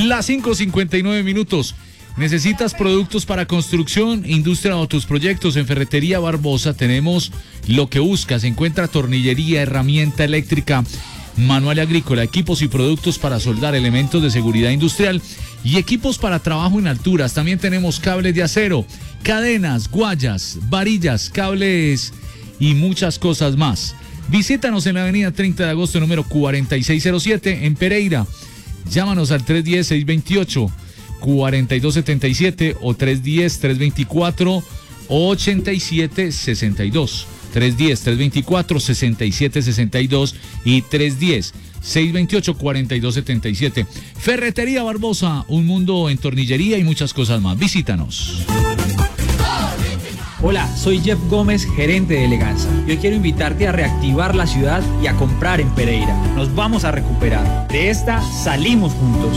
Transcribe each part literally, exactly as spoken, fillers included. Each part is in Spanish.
Las cinco cincuenta y nueve minutos. ¿Necesitas productos para construcción, industria o tus proyectos? En Ferretería Barbosa tenemos lo que buscas. Encuentra tornillería, herramienta eléctrica, manual agrícola, equipos y productos para soldar, elementos de seguridad industrial y equipos para trabajo en alturas. También tenemos cables de acero, cadenas, guayas, varillas, cables y muchas cosas más. Visítanos en la avenida treinta de agosto, número cuarenta y seis cero siete, en Pereira. Llámanos al tres uno cero, seis dos ocho, cuatro dos siete siete o tres uno cero, tres dos cuatro, ocho siete seis dos. tres uno cero, tres dos cuatro, seis siete seis dos y tres uno cero, seis dos ocho, cuatro dos siete siete. Ferretería Barbosa, un mundo en tornillería y muchas cosas más. Visítanos. Hola, soy Jeff Gómez, gerente de Eleganza. Yo quiero invitarte a reactivar la ciudad y a comprar en Pereira. Nos vamos a recuperar. De esta salimos juntos.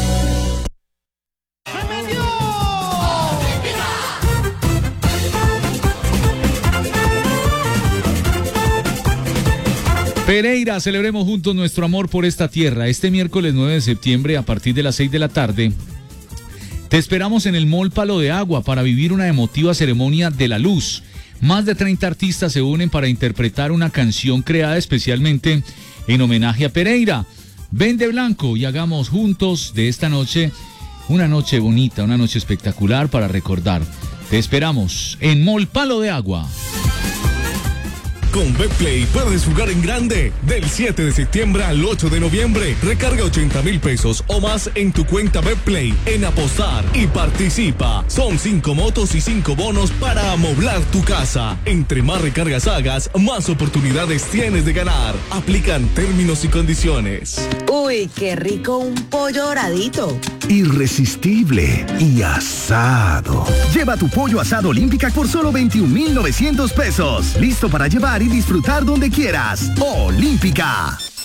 Pereira, celebremos juntos nuestro amor por esta tierra. Este miércoles nueve de septiembre, a partir de las seis de la tarde, te esperamos en el Mall Palo de Agua para vivir una emotiva ceremonia de la luz. Más de treinta artistas se unen para interpretar una canción creada especialmente en homenaje a Pereira. Ven de blanco y hagamos juntos de esta noche una noche bonita, una noche espectacular para recordar. Te esperamos en Mall Palo de Agua. Con Betplay puedes jugar en grande. Del siete de septiembre al ocho de noviembre, recarga ochenta mil pesos o más en tu cuenta Betplay en apostar y participa. Son cinco motos y cinco bonos para amoblar tu casa. Entre más recargas hagas, más oportunidades tienes de ganar. Aplican términos y condiciones. Uy, qué rico un pollo doradito. Irresistible y asado. Lleva tu pollo asado Olímpica por solo veintiún mil novecientos pesos. Listo para llevar y disfrutar donde quieras. Olímpica.